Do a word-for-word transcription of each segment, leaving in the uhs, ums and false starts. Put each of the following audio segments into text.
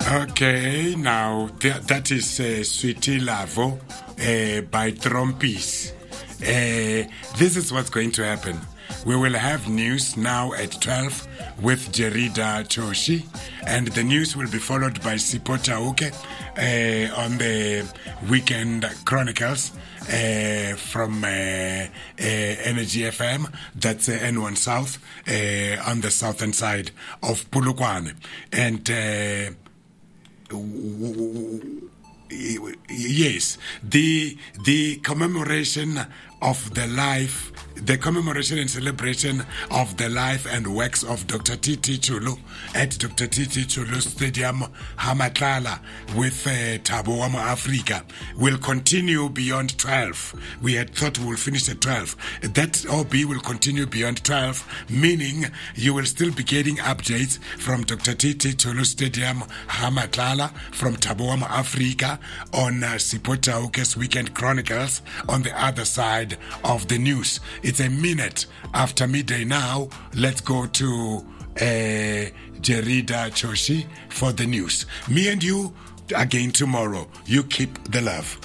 Okay, now th- that is uh, Sweetie Lavo uh, by Trompis. Uh, this is what's going to happen. We will have news now at twelve with Jerida Choshi, and the news will be followed by Sipota Uke uh, on the Weekend Chronicles uh, from uh, uh, Energy F M, that's uh, N one South, uh, on the southern side of Polokwane. And uh, yes, the the commemoration of the life, the commemoration and celebration of the life and works of Doctor Titi Chulu at Doctor Titi Chulu Stadium, Hamatlala, with uh, Thabo wa Africa will continue beyond twelve. We had thought we will finish at twelve. That O B will continue beyond twelve, meaning you will still be getting updates from Doctor Titi Chulu Stadium, Hamatlala, from Thabo wa Africa on uh, Sipota Uke's Weekend Chronicles on the other side of the news. It's a minute after midday now. Let's go to uh, Jerida Choshi for the news. Me and you again tomorrow. You keep the love.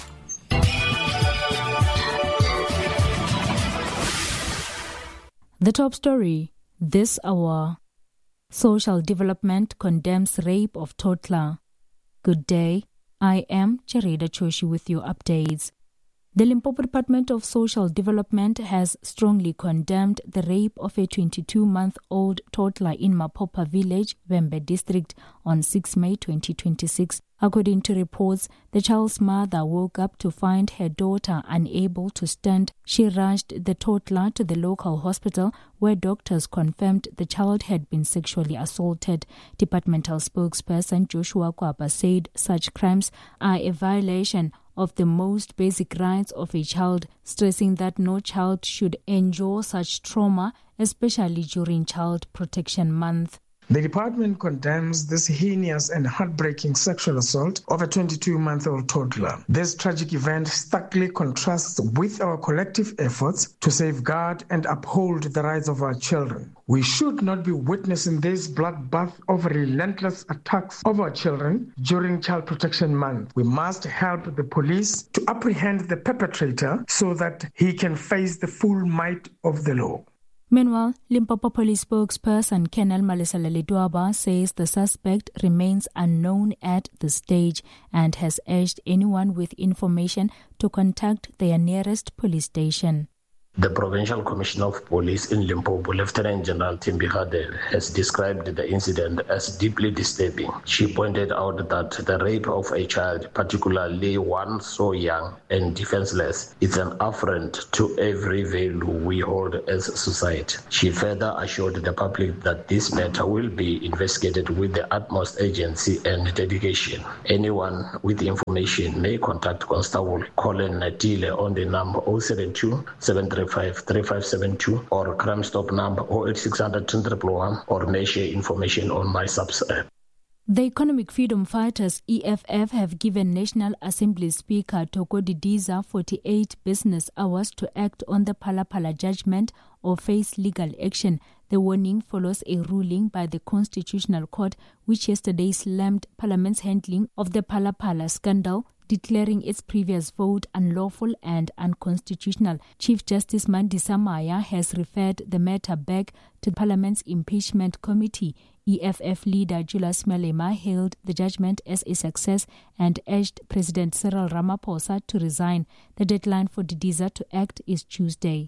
The top story this hour. Social Development condemns rape of toddler. Good day. I am Jerida Choshi with your updates. The Limpopo Department of Social Development has strongly condemned the rape of a twenty-two-month-old toddler in Mapopa Village, Vembe District, on the sixth of May twenty twenty-six. According to reports, the child's mother woke up to find her daughter unable to stand. She rushed the toddler to the local hospital where doctors confirmed the child had been sexually assaulted. Departmental spokesperson Joshua Kwapa said such crimes are a violation of the most basic rights of a child, stressing that no child should endure such trauma, especially during Child Protection Month. The department condemns this heinous and heartbreaking sexual assault of a twenty-two-month-old toddler. This tragic event starkly contrasts with our collective efforts to safeguard and uphold the rights of our children. We should not be witnessing this bloodbath of relentless attacks of our children during Child Protection Month. We must help the police to apprehend the perpetrator so that he can face the full might of the law. Meanwhile, Limpopo Police spokesperson Colonel Malesela Ledwaba says the suspect remains unknown at the stage and has urged anyone with information to contact their nearest police station. The Provincial Commissioner of Police in Limpopo, Lieutenant General Timbi Hadel, has described the incident as deeply disturbing. She pointed out that the rape of a child, particularly one so young and defenseless, is an affront to every value we hold as a society. She further assured the public that this matter will be investigated with the utmost urgency and dedication. Anyone with information may contact Constable Colin Natile on the number zero seven two, seven three five, three five seven two or Crime Stop number zero eight six zero zero, one one one or may share information on my subs app. The Economic Freedom Fighters, E F F, have given National Assembly Speaker Toko Didiza forty-eight business hours to act on the Phalaphala judgment or face legal action. The warning follows a ruling by the Constitutional Court, which yesterday slammed Parliament's handling of the Phalaphala scandal, declaring its previous vote unlawful and unconstitutional. Chief Justice Mandisa Maya has referred the matter back to Parliament's Impeachment Committee. E F F leader Julius Malema hailed the judgment as a success and urged President Cyril Ramaphosa to resign. The deadline for Didiza to act is Tuesday.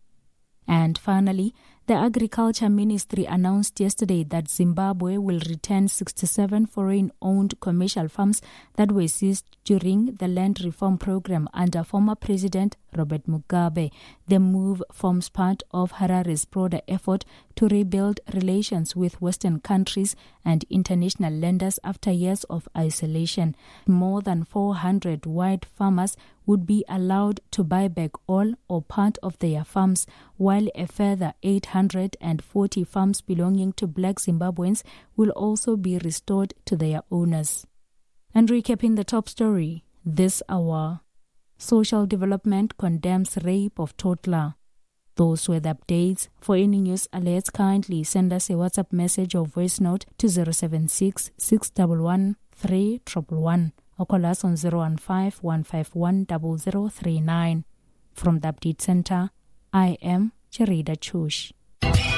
And finally, the Agriculture Ministry announced yesterday that Zimbabwe will return sixty-seven foreign-owned commercial farms that were seized during the land reform program under former President Robert Mugabe. The move forms part of Harare's broader effort to rebuild relations with Western countries and international lenders after years of isolation. More than four hundred white farmers would be allowed to buy back all or part of their farms, while a further eight hundred forty farms belonging to black Zimbabweans will also be restored to their owners. And recapping the top story this hour, Social Development condemns rape of toddler. Those were the updates. For any news alerts, kindly send us a WhatsApp message or voice note to zero seven six, six one one, three one one or call us on zero one five, one five one, zero zero three nine. From the Update Center, I am Cherida Chush.